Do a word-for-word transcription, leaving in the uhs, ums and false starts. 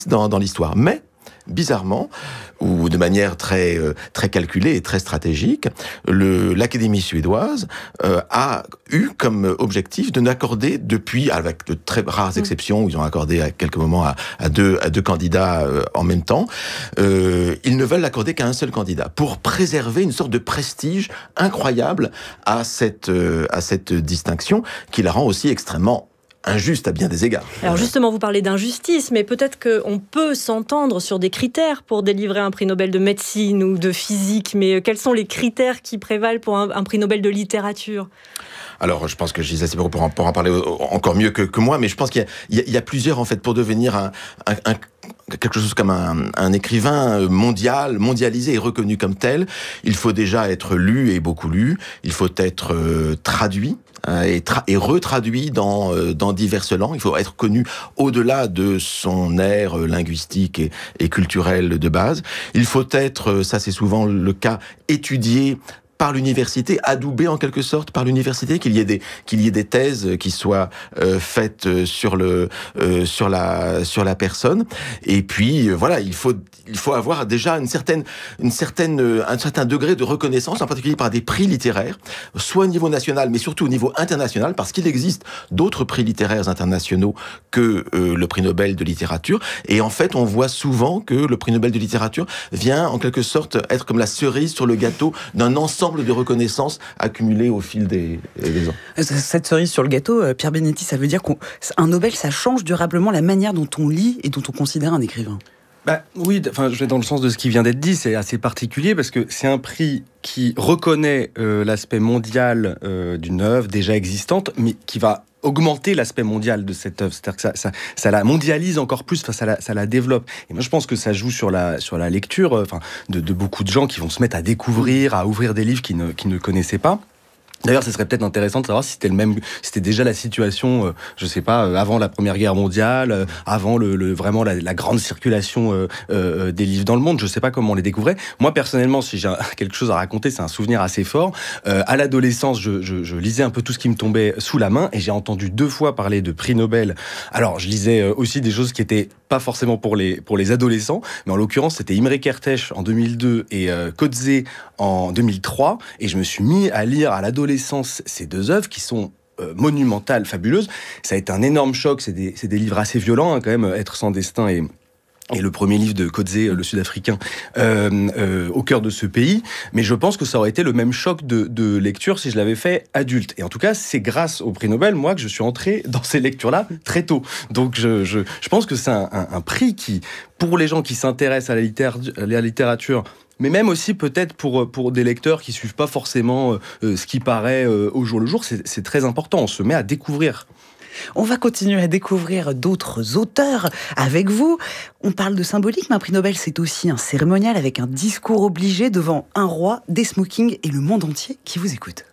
dans, dans l'histoire. Mais, bizarrement, ou de manière très euh, très calculée et très stratégique, le, l'Académie suédoise euh, a eu comme objectif de n'accorder depuis, avec de très rares exceptions, où ils ont accordé à quelques moments à, à deux à deux candidats euh, en même temps, euh, ils ne veulent l'accorder qu'à un seul candidat pour préserver une sorte de prestige incroyable à cette euh, à cette distinction qui la rend aussi extrêmement injuste à bien des égards. Alors justement, vous parlez d'injustice, mais peut-être qu'on peut s'entendre sur des critères pour délivrer un prix Nobel de médecine ou de physique, mais quels sont les critères qui prévalent pour un, un prix Nobel de littérature ? Alors, je pense que Gisèle Sibero pourra en, en parler encore mieux que, que moi, mais je pense qu'il y a, il y a, il y a plusieurs, en fait, pour devenir un, un, un quelque chose comme un, un écrivain mondial, mondialisé et reconnu comme tel, il faut déjà être lu et beaucoup lu, il faut être euh, traduit, Et, tra- et retraduit dans, euh, dans diverses langues. Il faut être connu au-delà de son aire linguistique et, et culturel de base. Il faut être, ça c'est souvent le cas, étudié par l'université, adoubé en quelque sorte par l'université, qu'il y ait des qu'il y ait des thèses qui soient euh, faites sur le euh, sur la sur la personne. Et puis euh, voilà, il faut il faut avoir déjà une certaine une certaine un certain degré de reconnaissance, en particulier par des prix littéraires, soit au niveau national, mais surtout au niveau international, parce qu'il existe d'autres prix littéraires internationaux que euh, le prix Nobel de littérature. Et en fait, on voit souvent que le prix Nobel de littérature vient en quelque sorte être comme la cerise sur le gâteau d'un ensemble de reconnaissance accumulée au fil des, des ans. Cette cerise sur le gâteau, Pierre Benetti, ça veut dire qu'un Nobel, ça change durablement la manière dont on lit et dont on considère un écrivain. Bah, oui, enfin, je vais dans le sens de ce qui vient d'être dit, c'est assez particulier parce que c'est un prix qui reconnaît euh, l'aspect mondial euh, d'une œuvre déjà existante, mais qui va augmenter l'aspect mondial de cette œuvre, c'est-à-dire que ça, ça, ça la mondialise encore plus, enfin, ça la, ça la développe. Et moi, je pense que ça joue sur la, sur la lecture, euh, enfin, de, de beaucoup de gens qui vont se mettre à découvrir, à ouvrir des livres qu'ils ne, qu'ils ne connaissaient pas. D'ailleurs, ce serait peut-être intéressant de savoir si c'était le même, si c'était déjà la situation, euh, je sais pas, euh, avant la Première Guerre mondiale, euh, avant le, le vraiment la, la grande circulation euh, euh, des livres dans le monde. Je sais pas comment on les découvrait. Moi, personnellement, si j'ai quelque chose à raconter, c'est un souvenir assez fort. Euh, à l'adolescence, je, je, je lisais un peu tout ce qui me tombait sous la main, et j'ai entendu deux fois parler de prix Nobel. Alors, je lisais aussi des choses qui étaient pas forcément pour les pour les adolescents, mais en l'occurrence, c'était Imre Kertész en deux mille deux et euh, Coetzee en deux mille trois, et je me suis mis à lire à l'adolescence ces deux œuvres qui sont euh, monumentales, fabuleuses. Ça a été un énorme choc, c'est des, c'est des livres assez violents, hein, quand même, Être sans destin et... et le premier livre de Coetzee, le Sud-Africain, euh, euh, au cœur de ce pays. Mais je pense que ça aurait été le même choc de, de lecture si je l'avais fait adulte. Et en tout cas, c'est grâce au prix Nobel, moi, que je suis entré dans ces lectures-là très tôt. Donc, je, je, je pense que c'est un, un, un prix qui, pour les gens qui s'intéressent à la, littérature, à la littérature, mais même aussi peut-être pour, pour des lecteurs qui suivent pas forcément euh, ce qui paraît euh, au jour le jour, c'est, c'est très important. On se met à découvrir. On va continuer à découvrir d'autres auteurs avec vous. On parle de symbolique, mais un prix Nobel, c'est aussi un cérémonial avec un discours obligé devant un roi, des smokings et le monde entier qui vous écoute.